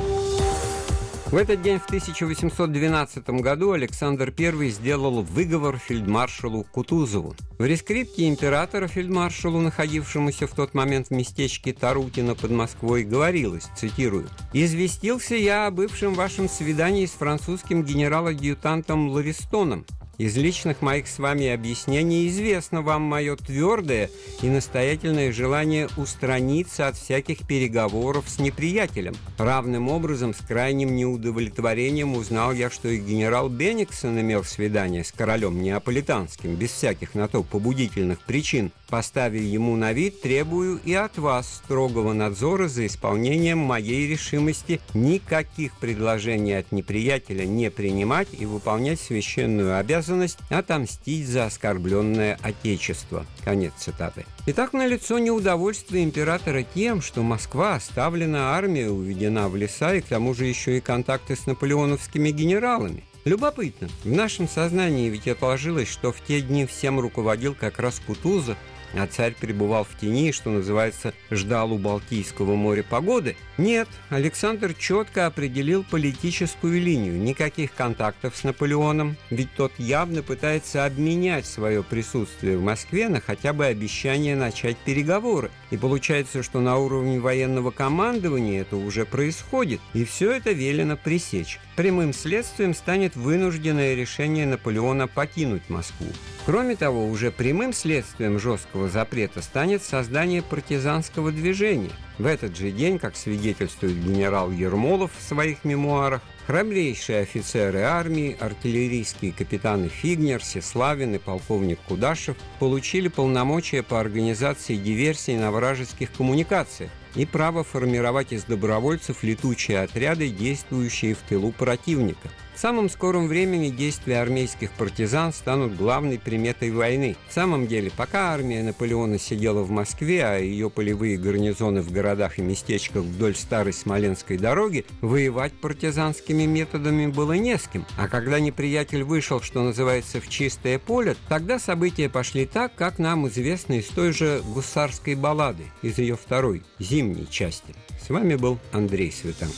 В этот день в тысяча восемьсот двенадцатом году Александр Первый сделал выговор фельдмаршалу Кутузову. В рескрипте императора фельдмаршалу, находившемуся в тот момент в местечке Тарутино под Москвой, говорилось, цитирую: «Известился я о бывшем вашем свидании с французским генерал-адъютантом Ларистоном. Из личных моих с вами объяснений известно вам мое твердое и настоятельное желание устраниться от всяких переговоров с неприятелем. Равным образом, с крайним неудовлетворением узнал я, что и генерал Бенниксон имел свидание с королем неаполитанским, без всяких на то побудительных причин. Поставив ему на вид, требую и от вас строгого надзора за исполнением моей решимости никаких предложений от неприятеля не принимать и выполнять священную обязанность отомстить за оскорбленное отечество». Конец цитаты. Итак, налицо неудовольствие императора тем, что Москва оставлена, армия уведена в леса, и к тому же еще и контакты с наполеоновскими генералами. Любопытно, в нашем сознании ведь отложилось, что в те дни всем руководил как раз Кутузов, а царь пребывал в тени, что называется, ждал у Балтийского моря погоды. Нет, Александр четко определил политическую линию. Никаких контактов с Наполеоном, ведь тот явно пытается обменять свое присутствие в Москве на хотя бы обещание начать переговоры. И получается, что на уровне военного командования это уже происходит, и все это велено пресечь. Прямым следствием станет вынужденное решение Наполеона покинуть Москву. Кроме того, уже прямым следствием жесткого запрета станет создание партизанского движения. В этот же день, как свидетельствует генерал Ермолов в своих мемуарах, храбрейшие офицеры армии, артиллерийские капитаны Фигнер, Сеславин и полковник Кудашев получили полномочия по организации диверсий на вражеских коммуникациях и право формировать из добровольцев летучие отряды, действующие в тылу противника. В самом скором времени действия армейских партизан станут главной приметой войны. В самом деле, пока армия Наполеона сидела в Москве, а ее полевые гарнизоны в городах и местечках вдоль старой Смоленской дороги, воевать партизанскими методами было не с кем. А когда неприятель вышел, что называется, в чистое поле, тогда события пошли так, как нам известно из той же гусарской баллады, из ее второй, зимней части. С вами был Андрей Светенко.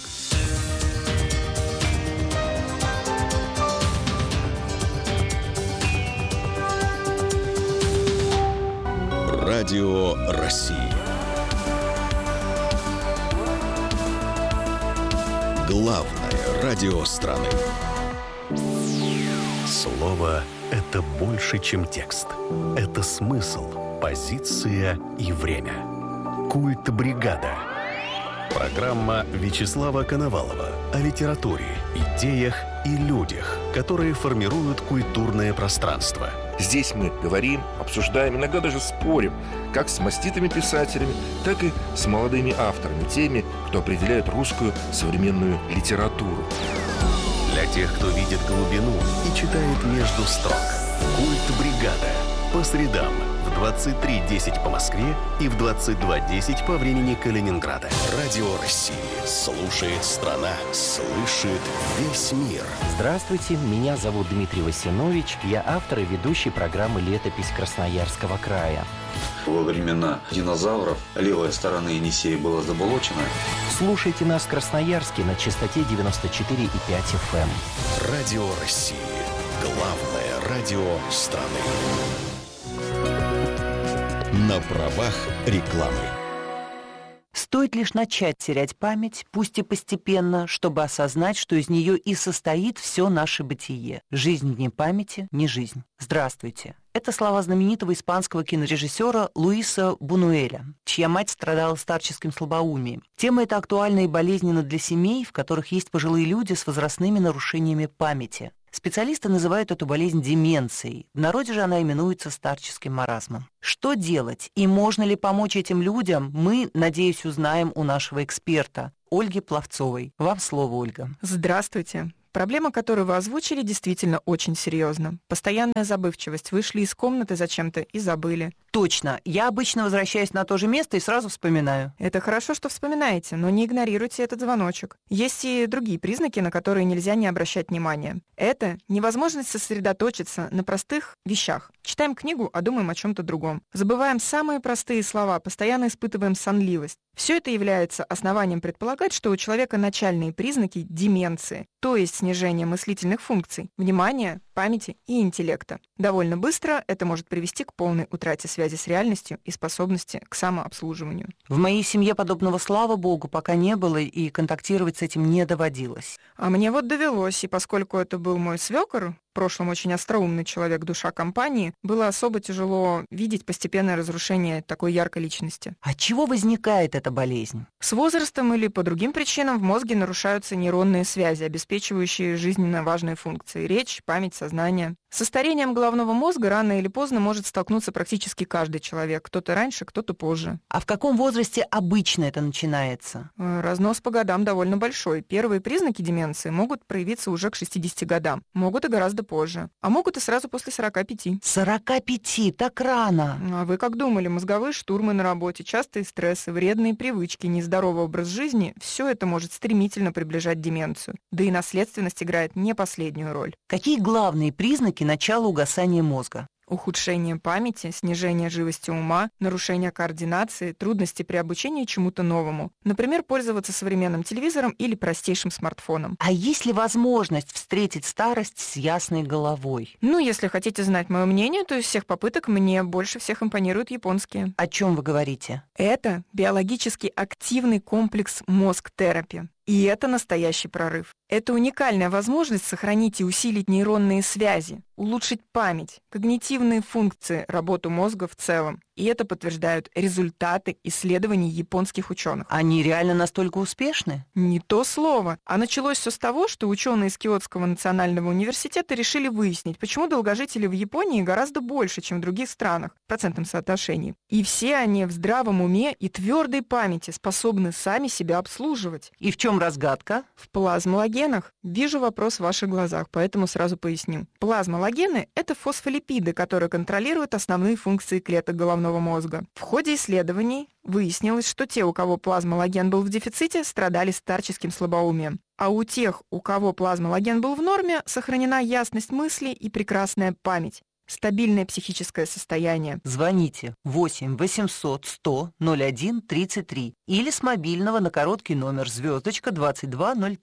Радио России. Главное радио страны. Слово – это больше, чем текст. Это смысл, позиция и время. Культ бригада. Программа Вячеслава Коновалова о литературе, идеях и людях, которые формируют культурное пространство. Здесь мы говорим, обсуждаем, иногда даже спорим, как с маститыми писателями, так и с молодыми авторами, теми, кто определяет русскую современную литературу. Для тех, кто видит глубину и читает между строк. Культ бригада. По средам в двадцать три десять по Москве и в двадцать два десять по времени Калининграда. Радио России. Слушает страна. Слышит весь мир. Здравствуйте, меня зовут Дмитрий Васинович. Я автор и ведущий программы «Летопись Красноярского края». Во времена динозавров левая сторона Енисея была заболочена. Слушайте нас в Красноярске на частоте девяносто четыре и пять эф эм. Радио России. Главное радио страны. На правах рекламы. Стоит лишь начать терять память, пусть и постепенно, чтобы осознать, что из нее и состоит все наше бытие. Жизнь вне памяти – не жизнь. Здравствуйте. Это слова знаменитого испанского кинорежиссера Луиса Бунюэля, чья мать страдала старческим слабоумием. Тема эта актуальна и болезненна для семей, в которых есть пожилые люди с возрастными нарушениями памяти. Специалисты называют эту болезнь деменцией. В народе же она именуется старческим маразмом. Что делать и можно ли помочь этим людям, мы, надеюсь, узнаем у нашего эксперта Ольги Пловцовой. Вам слово, Ольга. Здравствуйте. Проблема, которую вы озвучили, действительно очень серьезна. Постоянная забывчивость. Вышли из комнаты зачем-то и забыли. Точно. Я обычно возвращаюсь на то же место и сразу вспоминаю. Это хорошо, что вспоминаете, но не игнорируйте этот звоночек. Есть и другие признаки, на которые нельзя не обращать внимания. Это невозможность сосредоточиться на простых вещах. Читаем книгу, а думаем о чем-то другом. Забываем самые простые слова, постоянно испытываем сонливость. Все это является основанием предполагать, что у человека начальные признаки деменции, то есть снижение мыслительных функций, внимания, памяти и интеллекта. Довольно быстро это может привести к полной утрате связи с реальностью и способности к самообслуживанию. В моей семье подобного, слава богу, пока не было и контактировать с этим не доводилось. А мне вот довелось, и поскольку это был мой свекор, в прошлом очень остроумный человек, душа компании, было особо тяжело видеть постепенное разрушение такой яркой личности. От чего возникает эта болезнь? С возрастом или по другим причинам в мозге нарушаются нейронные связи, обеспечивающие жизненно важные функции – речь, память, сознание. Со старением головного мозга рано или поздно может столкнуться практически каждый человек. Кто-то раньше, кто-то позже. А в каком возрасте обычно это начинается? Разнос по годам довольно большой. Первые признаки деменции могут проявиться уже к шестидесяти годам. Могут и гораздо позже. А могут и сразу после сорока пяти. сорока пяти? Так рано? А вы как думали? Мозговые штурмы на работе, частые стрессы, вредные привычки, нездоровый образ жизни – все это может стремительно приближать деменцию. Да и наследственность играет не последнюю роль. Какие главные признаки начала угасания мозга? Ухудшение памяти, снижение живости ума, нарушение координации, трудности при обучении чему-то новому. Например, пользоваться современным телевизором или простейшим смартфоном. А есть ли возможность встретить старость с ясной головой? Ну, если хотите знать мое мнение, то из всех попыток мне больше всех импонируют японские. О чем вы говорите? Это биологически активный комплекс мозг-терапи. И это настоящий прорыв. Это уникальная возможность сохранить и усилить нейронные связи, улучшить память, когнитивные функции, работу мозга в целом. И это подтверждают результаты исследований японских ученых. Они реально настолько успешны? Не то слово. А началось все с того, что ученые из Киотского национального университета решили выяснить, почему долгожителей в Японии гораздо больше, чем в других странах, в процентном соотношении. И все они в здравом уме и твердой памяти способны сами себя обслуживать. И в чем разгадка? В плазмологенах. Вижу вопрос в ваших глазах, поэтому сразу поясню. Плазмологены – это фосфолипиды, которые контролируют основные функции клеток головного мозга. В ходе исследований выяснилось, что те, у кого плазмологен был в дефиците, страдали старческим слабоумием. А у тех, у кого плазмологен был в норме, сохранена ясность мысли и прекрасная память. Стабильное психическое состояние. Звоните восемь восемьсот сто ноль один тридцать три или с мобильного на короткий номер звездочка двадцать два ноль три.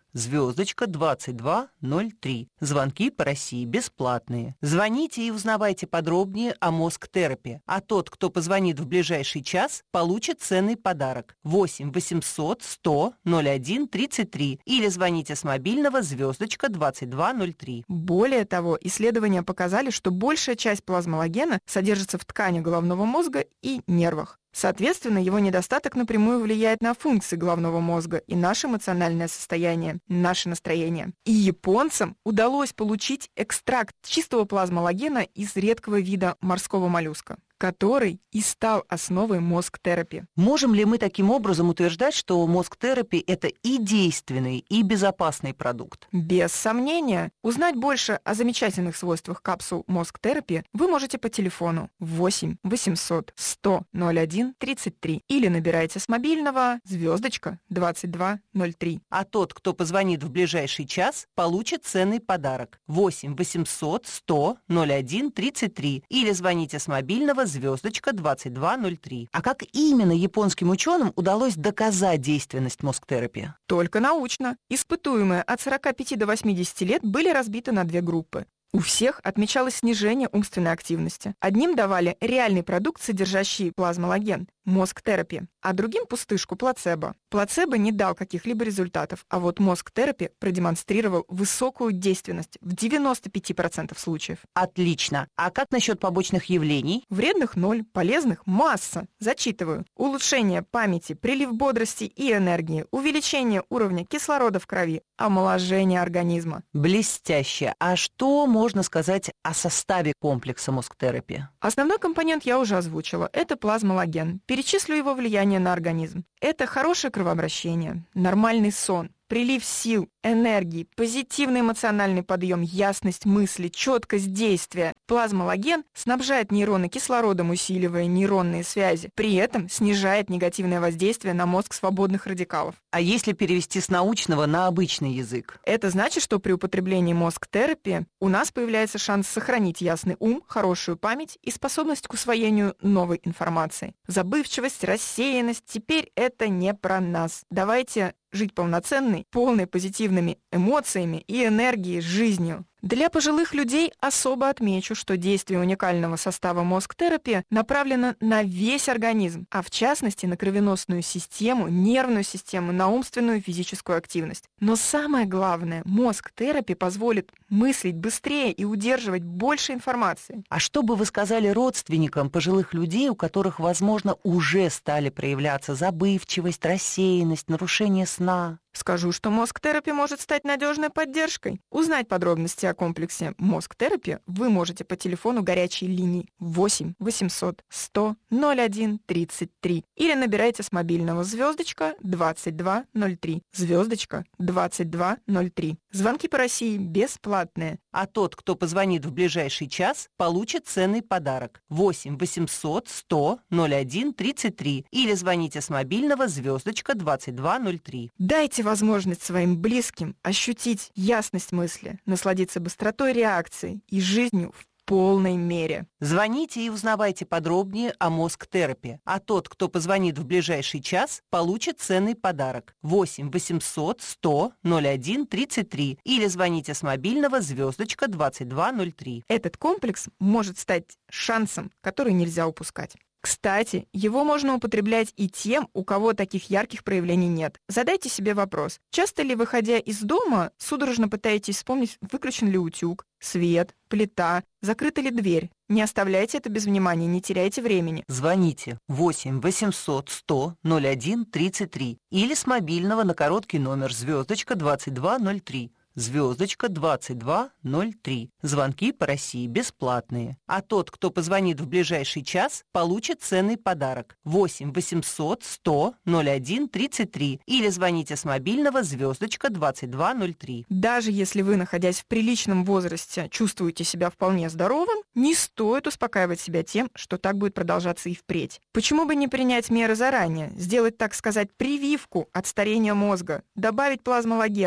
звездочка двадцать два ноль три. Звонки по России бесплатные. Звоните и узнавайте подробнее о Мозгтерапии. А тот, кто позвонит в ближайший час, получит ценный подарок. восемь восемьсот сто ноль один тридцать три. Или звоните с мобильного звездочка двадцать два ноль три. Более того, исследования показали, что большая часть плазмологена содержится в ткани головного мозга и нервах. Соответственно, его недостаток напрямую влияет на функции головного мозга и наше эмоциональное состояние, наше настроение. И японцам удалось получить экстракт чистого плазмологена из редкого вида морского моллюска, который и стал основой Мозгтерапии. Можем ли мы таким образом утверждать, что Мозгтерапия — это и действенный, и безопасный продукт? Без сомнения. Узнать больше о замечательных свойствах капсул Мозгтерапии вы можете по телефону восемь восемьсот сто ноль один тридцать три или набирайте с мобильного звездочка двадцать два ноль три. А тот, кто позвонит в ближайший час, получит ценный подарок. восемь восемьсот сто ноль один тридцать три или звоните с мобильного звездочка двадцать два ноль три. А как именно японским ученым удалось доказать действенность Мозгтерапии? Только научно. Испытуемые от сорока пяти до восьмидесяти лет были разбиты на две группы. У всех отмечалось снижение умственной активности. Одним давали реальный продукт, содержащий плазмологен, Мозгтерапия, а другим пустышку, плацебо. Плацебо не дал каких-либо результатов, а вот Мозгтерапия продемонстрировал высокую действенность в девяноста пяти процентах случаев. Отлично. А как насчет побочных явлений? Вредных ноль, полезных масса. Зачитываю. Улучшение памяти, прилив бодрости и энергии, увеличение уровня кислорода в крови, омоложение организма. Блестяще. А что можно сказать о составе комплекса Мозгтерапии? Основной компонент я уже озвучила. Это плазмологен. Перечислю его влияние на организм. Это хорошее кровообращение, нормальный сон, прилив сил, энергии, позитивный эмоциональный подъем, ясность мысли, четкость действия. Плазмологен снабжает нейроны кислородом, усиливая нейронные связи. При этом снижает негативное воздействие на мозг свободных радикалов. А если перевести с научного на обычный язык? Это значит, что при употреблении Мозгтерапии у нас появляется шанс сохранить ясный ум, хорошую память и способность к усвоению новой информации. Забывчивость, рассеянность — теперь это не про нас. Давайте жить полноценной, полной позитивными эмоциями и энергией, жизнью. Для пожилых людей особо отмечу, что действие уникального состава Мозгтерапии направлено на весь организм, а в частности на кровеносную систему, нервную систему, на умственную и физическую активность. Но самое главное, Мозгтерапия позволит мыслить быстрее и удерживать больше информации. А что бы вы сказали родственникам пожилых людей, у которых, возможно, уже стали проявляться забывчивость, рассеянность, нарушение сна? Скажу, что Мозгтерапия может стать надежной поддержкой. Узнать подробности о комплексе Мозгтерапии вы можете по телефону горячей линии восемь восемьсот сто ноль один тридцать три или набирайте с мобильного звездочка двадцать два ноль три, звездочка двадцать два ноль три. Звонки по России бесплатные. А тот, кто позвонит в ближайший час, получит ценный подарок. восемь восемьсот сто ноль один тридцать три или звоните с мобильного звездочка двадцать два ноль три. Дайте возможность своим близким ощутить ясность мысли, насладиться быстротой реакции и жизнью в полной мере. Звоните и узнавайте подробнее о Мозгтерапии. А тот, кто позвонит в ближайший час, получит ценный подарок. восемь восемьсот сто ноль один тридцать три или звоните с мобильного звездочка двадцать два ноль три. Этот комплекс может стать шансом, который нельзя упускать. Кстати, его можно употреблять и тем, у кого таких ярких проявлений нет. Задайте себе вопрос, часто ли, выходя из дома, судорожно пытаетесь вспомнить, выключен ли утюг, свет, плита, закрыта ли дверь? Не оставляйте это без внимания, не теряйте времени. Звоните восемь восемьсот сто ноль один тридцать три или с мобильного на короткий номер звездочка двадцать два ноль три. Звездочка двадцать два ноль три. Звонки по России бесплатные. А тот, кто позвонит в ближайший час, получит ценный подарок. восемь восемьсот сто ноль один тридцать три или звоните с мобильного звездочка двадцать два ноль три. Даже если вы, находясь в приличном возрасте, чувствуете себя вполне здоровым, не стоит успокаивать себя тем, что так будет продолжаться и впредь. Почему бы не принять меры заранее, сделать, так сказать, прививку от старения мозга, добавить плазмологена?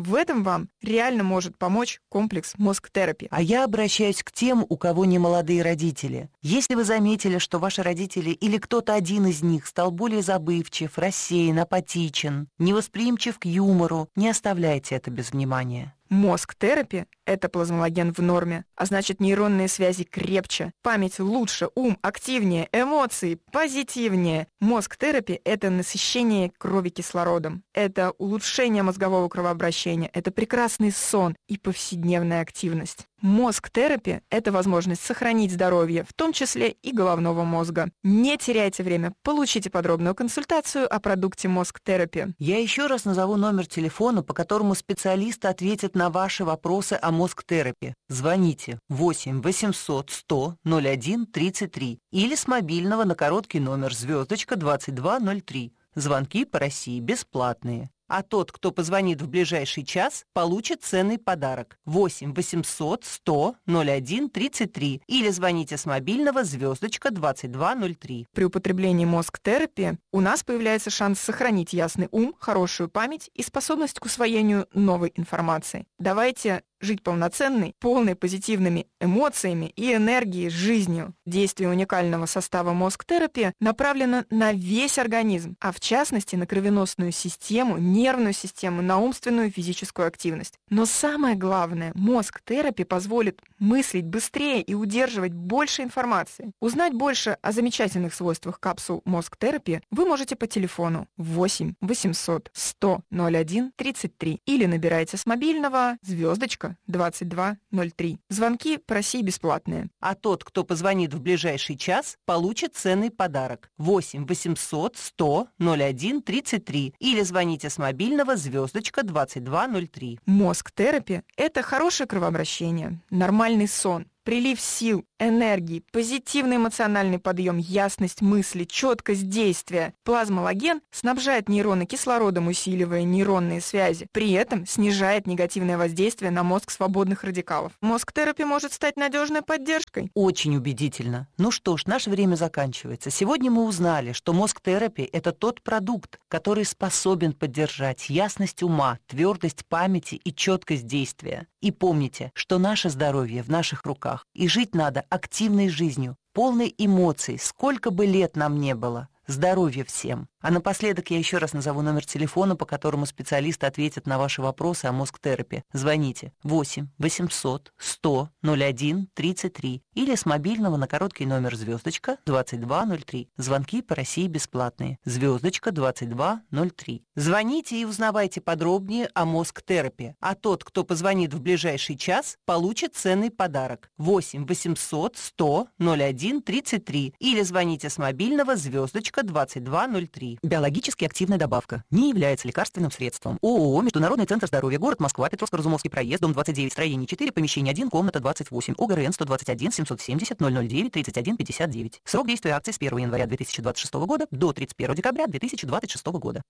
В этом вам реально может помочь комплекс Мозгтерапи. А я обращаюсь к тем, у кого не молодые родители. Если вы заметили, что ваши родители или кто-то один из них стал более забывчив, рассеян, апатичен, невосприимчив к юмору, не оставляйте это без внимания. Мозгтерапи – это плазмологен в норме, а значит нейронные связи крепче, память лучше, ум активнее, эмоции позитивнее. Мозгтерапи – это насыщение крови кислородом, это улучшение мозгового кровообращения, это прекрасный сон и повседневная активность. Мозгтерапи – это возможность сохранить здоровье, в том числе и головного мозга. Не теряйте время, получите подробную консультацию о продукте Мозгтерапи. Я еще раз назову номер телефона, по которому специалисты ответят на ваши вопросы о Мозгтерапи. Звоните восемь восемьсот сто ноль один тридцать три или с мобильного на короткий номер звездочка двадцать два ноль три. Звонки по России бесплатные. А тот, кто позвонит в ближайший час, получит ценный подарок. восемь восемьсот сто ноль один тридцать три или звоните с мобильного звездочка двадцать два ноль три. При употреблении Мозгтерапи у нас появляется шанс сохранить ясный ум, хорошую память и способность к усвоению новой информации. Давайте жить полноценной, полной позитивными эмоциями и энергией, жизнью. Действие уникального состава Мозгтерапи направлено на весь организм, а в частности на кровеносную систему, нервную систему, на умственную и физическую активность. Но самое главное, Мозгтерапи позволит мыслить быстрее и удерживать больше информации. Узнать больше о замечательных свойствах капсул Мозгтерапи вы можете по телефону восемь восемьсот сто ноль один тридцать три или набирайте с мобильного звездочка двадцать два ноль три. Звонки по России бесплатные. А тот, кто позвонит в ближайший час, получит ценный подарок. восемь восемьсот сто ноль один тридцать три или звоните с мобильного звездочка двадцать два ноль три. Мозгтерапи – это хорошее кровообращение, нормальный сон, прилив сил, энергии, позитивный эмоциональный подъем, ясность мысли, четкость действия. Плазмологен снабжает нейроны кислородом, усиливая нейронные связи. При этом снижает негативное воздействие на мозг свободных радикалов. Мозгтерапи может стать надежной поддержкой. Очень убедительно. Ну что ж, наше время заканчивается. Сегодня мы узнали, что Мозгтерапи – это тот продукт, который способен поддержать ясность ума, твердость памяти и четкость действия. И помните, что наше здоровье в наших руках. И жить надо активной жизнью, полной эмоций, сколько бы лет нам не было. Здоровья всем! А напоследок я еще раз назову номер телефона, по которому специалисты ответят на ваши вопросы о Мозгтерапи. Звоните восемь восемьсот сто ноль один тридцать три или с мобильного на короткий номер звездочка двадцать два ноль три. Звонки по России бесплатные. Звездочка двадцать два ноль три. Звоните и узнавайте подробнее о Мозгтерапи. А тот, кто позвонит в ближайший час, получит ценный подарок. восемь восемьсот сто ноль один тридцать три или звоните с мобильного звездочка двадцать два ноль три. Биологически активная добавка не является лекарственным средством. ООО «Международный центр здоровья», город Москва, Петровско-Разумовский проезд, дом двадцать девять, строение четыре, помещение один, комната двадцать восемь, ОГРН сто двадцать один семьсот семьдесят ноль ноль девять тридцать один пятьдесят девять. Срок действия акции с первого января две тысячи двадцать шестого года до тридцать первого декабря две тысячи двадцать шестого года.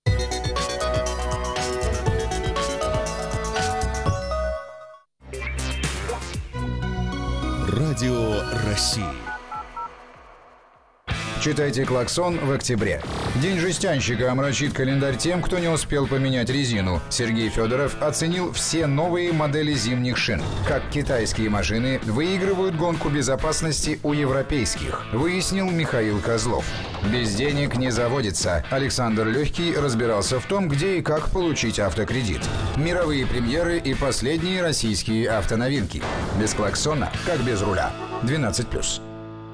Радио России. Читайте «Клаксон» в октябре. День жестянщика омрачит календарь тем, кто не успел поменять резину. Сергей Федоров оценил все новые модели зимних шин. Как китайские машины выигрывают гонку безопасности у европейских, выяснил Михаил Козлов. Без денег не заводится. Александр Легкий разбирался в том, где и как получить автокредит. Мировые премьеры и последние российские автоновинки. Без клаксона, как без руля. двенадцать плюс.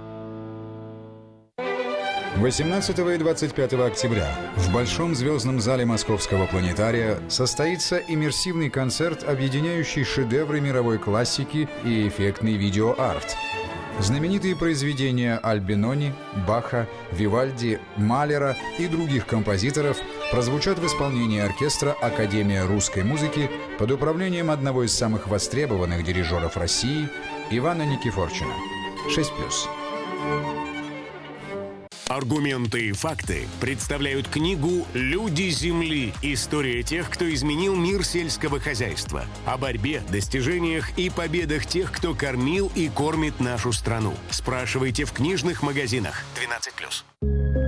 восемнадцатого и двадцать пятого октября в Большом звездном зале Московского планетария состоится иммерсивный концерт, объединяющий шедевры мировой классики и эффектный видеоарт. Знаменитые произведения Альбинони, Баха, Вивальди, Малера и других композиторов прозвучат в исполнении оркестра Академия русской музыки под управлением одного из самых востребованных дирижеров России Ивана Никифорчина. шесть плюс. Аргументы и факты представляют книгу «Люди Земли. История тех, кто изменил мир сельского хозяйства». О борьбе, достижениях и победах тех, кто кормил и кормит нашу страну. Спрашивайте в книжных магазинах. двенадцать плюс.